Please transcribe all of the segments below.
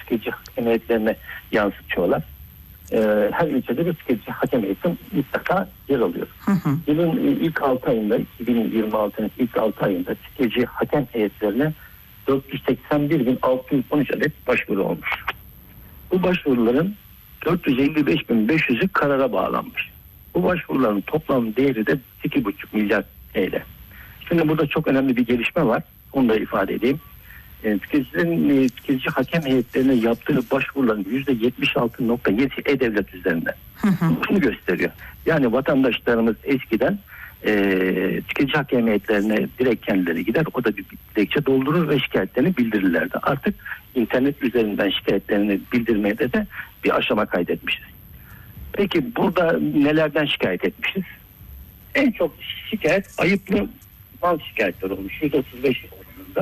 tüketici hakem heyetlerine yansıtıyorlar. Her ilçede bir tüketici hakem heyeti mutlaka yer alıyor. Yılın ilk 6 ayında, 2026'nın ilk 6 ayında tüketici hakem heyetlerine 481.613 adet başvuru olmuş. Bu başvuruların 455.500'ü karara bağlanmış. Bu başvuruların toplam değeri de 2,5 milyar TL. Şimdi burada çok önemli bir gelişme var. Onu da ifade edeyim. Tüketici hakem heyetlerine yaptığı başvuruların %76.7 E-Devlet üzerinden. Bunu gösteriyor. Yani vatandaşlarımız eskiden tüketici hakem heyetlerine direkt kendileri gider. O da bir dilekçe doldurur ve şikayetlerini bildirirlerdi. Artık internet üzerinden şikayetlerini bildirmeye de bir aşama kaydetmişiz. Peki burada nelerden şikayet etmişiz? En çok şikayet ayıplı mal şikayetleri olmuş. 135 oranında.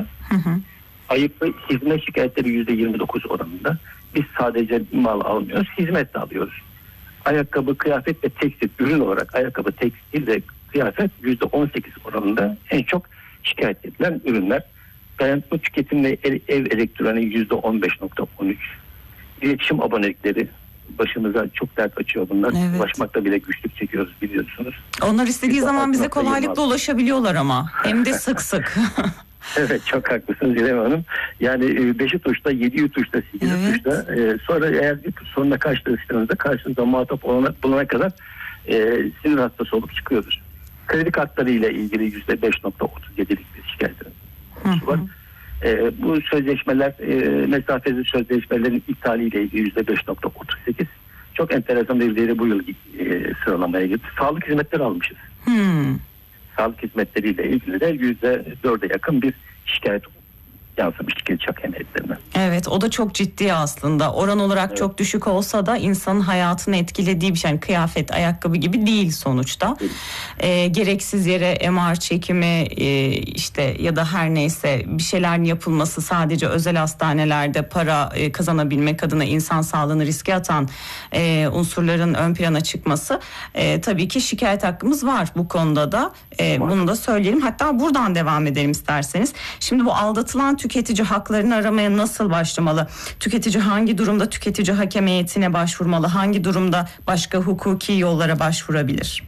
Ayıplı hizmet şikayetleri %29 oranında. Biz sadece mal almıyoruz, hizmet de alıyoruz. Ayakkabı, kıyafet ve tekstil ürün olarak ayakkabı, tekstil ve kıyafet %18 oranında en çok şikayet edilen ürünler. Dayanıklı tüketim ve ev elektroniği %15.13. İletişim abonelikleri başımıza çok dert açıyor bunlar. Evet. Ulaşmakta bile güçlük çekiyoruz biliyorsunuz. Onlar istediği zaman bize kolaylıkla ulaşabiliyorlar ama. Hem de sık sık. Evet, çok haklısınız İrem Hanım. Yani 5'i tuşta, 7'yi tuşta, 8'i tuşta. Sonra eğer bir sorunla karşılaştığınızda karşınızda muhatap bulana kadar sinir hastası olup çıkıyoruz. Kredi kartları ile ilgili %5.37'lik bir şikayetimiz var. Bu sözleşmeler, mesafeli sözleşmelerin iptaliyle ilgili %5.38. Çok enteresan bir veri bu yıl sıralamaya girdi. Sağlık hizmetleri almışız. Sağlık hizmetleriyle ilgili de %4'e yakın bir şikayet yansımış tüketici hakem heyetlerine. Evet, o da çok ciddi aslında. Oran olarak çok düşük olsa da insanın hayatını etkilediği bir şey. Yani kıyafet, ayakkabı gibi değil sonuçta. Gereksiz yere MR çekimi işte ya da her neyse bir şeylerin yapılması, sadece özel hastanelerde para kazanabilmek adına insan sağlığını riske atan unsurların ön plana çıkması. Tabii ki şikayet hakkımız var bu konuda da. Bunu da söyleyelim. Hatta buradan devam edelim isterseniz. Şimdi bu aldatılan tüketici haklarını aramaya nasıl başlamalı? Tüketici hangi durumda tüketici hakem heyetine başvurmalı? Hangi durumda başka hukuki yollara başvurabilir?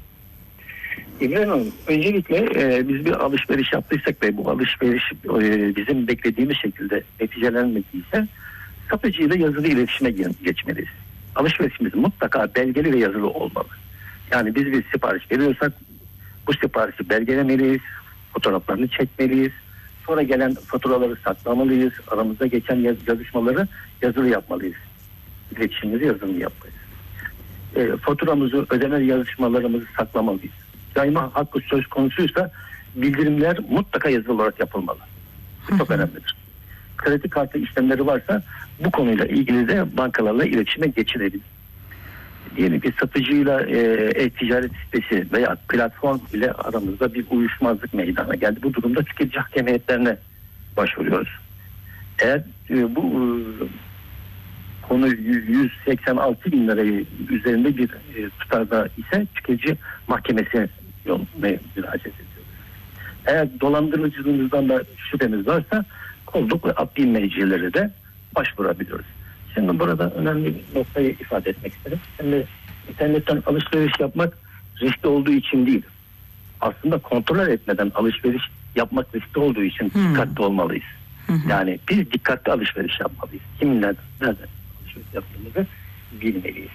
İbrahim Hanım, öncelikle biz bir alışveriş yaptıysak ve bu alışveriş bizim beklediğimiz şekilde neticelenmediyse satıcıyla yazılı iletişime geçmeliyiz. Alışverişimiz mutlaka belgeli ve yazılı olmalı. Yani biz bir sipariş veriyorsak bu siparişi belgelemeliyiz, fotoğraflarını çekmeliyiz. Sonra gelen faturaları saklamalıyız. Aramızda geçen yazışmaları yazılı yapmalıyız. İletişimimizi yazılı yapmalıyız. Faturamızı, ödeme yazışmalarımızı saklamalıyız. Daima hakkı söz konusuysa bildirimler mutlaka yazılı olarak yapılmalı. Bu çok önemlidir. Kredi kartı işlemleri varsa bu konuyla ilgili de bankalarla iletişime geçilebilir. Diyelim ki satıcıyla ticaret sitesi veya platform ile aramızda bir uyuşmazlık meydana geldi. Bu durumda tüketici hakem heyetlerine başvuruyoruz. Eğer bu konu 186 bin lirayı üzerinde bir tutarda ise tüketici mahkemesi yoluna müracaat ediyoruz. Eğer dolandırıcılığımızdan da şüphemiz varsa kolluk ve adli mercilere de başvurabiliyoruz. Şimdi burada önemli bir noktayı ifade etmek isterim. Şimdi internetten alışveriş yapmak riskli olduğu için değil. Aslında kontrol etmeden alışveriş yapmak riskli olduğu için dikkatli olmalıyız. Yani biz dikkatli alışveriş yapmalıyız. Kimin nereden alışveriş yaptığımızı bilmeliyiz.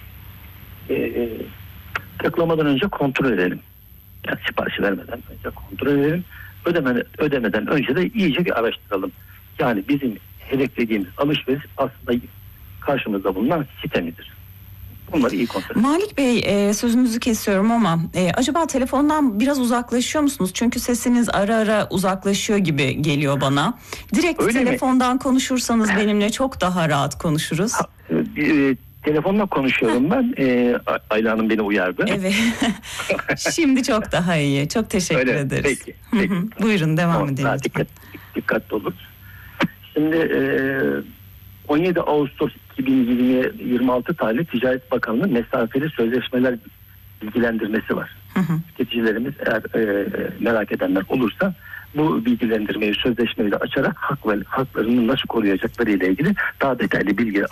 Tıklamadan önce kontrol edelim. Yani siparişi vermeden önce kontrol edelim. Ödemeden önce de iyice bir araştıralım. Yani bizim hedeflediğimiz alışveriş aslında karşımızda bulunan site midir? Bunları iyi kontrol edin. Malik Bey, sözünüzü kesiyorum ama acaba telefondan biraz uzaklaşıyor musunuz? Çünkü sesiniz ara ara uzaklaşıyor gibi geliyor bana. Direkt öyle telefondan konuşursanız benimle çok daha rahat konuşuruz. Telefonla konuşuyorum ben. Ayla Hanım beni uyardı. Evet. Şimdi çok daha iyi. Çok teşekkür ederiz. Peki. Buyurun devam edelim. Dikkatli olun. Şimdi 17 Ağustos 2026 tarihli Ticaret Bakanlığı mesafeli sözleşmeler bilgilendirmesi var. Tüketicilerimiz eğer merak edenler olursa bu bilgilendirmeyi, sözleşmeyi de açarak haklarını nasıl koruyacakları ile ilgili daha detaylı bilgi